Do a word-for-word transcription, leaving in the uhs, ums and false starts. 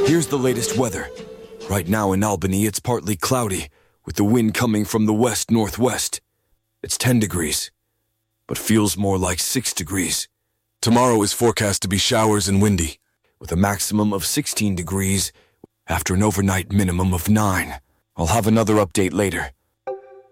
Here's the latest weather. Right now in Albany, it's partly cloudy, with the wind coming from the west-northwest. It's ten degrees, but feels more like six degrees. Tomorrow is forecast to be showers and windy, with a maximum of sixteen degrees after an overnight minimum of nine. I'll have another update later.